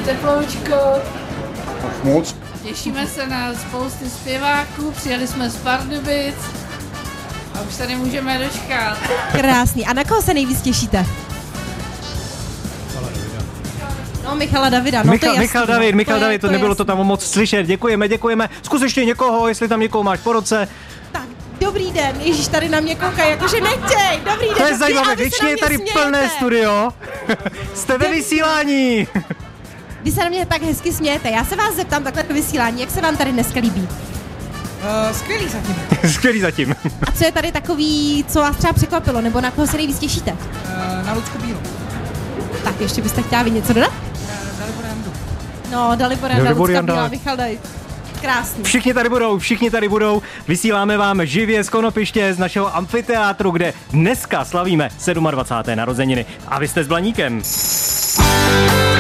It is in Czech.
Teploučko. Ach moc. Těšíme se na spousty zpěváků, přijeli jsme z Pardubic a už se nemůžeme dočkat. Krásný. A na koho se nejvíc těšíte? No, Michala Davida, no to je jasný. Michal David, to nebylo to tam moc slyšet. Děkujeme. Zkus ještě někoho, jestli tam někoho máš po roce. Tak, dobrý den, Ježíš, tady na mě koukají, jakože nechtěj, dobrý den. To je zajímavé, většině je tady smějete. plné studio. Jste ve vysílání. Vy se na mě tak hezky smějete, já se vás zeptám takhle vysílání, jak se vám tady dneska líbí? Skvělý zatím. A co je tady takový, co vás třeba překvapilo, nebo na koho se nejvíc těšíte? Na Lucku Bílou. Tak ještě byste chtěla vy něco dodat? Dalibor Jandu. No, Dalibor Janda, Lucka Bílá, Michal David. Krásný. Všichni tady budou. Vysíláme vám živě z Konopiště, z našeho amfiteátru, kde dneska slavíme 27. narozeniny. A vy jste s Blaníkem.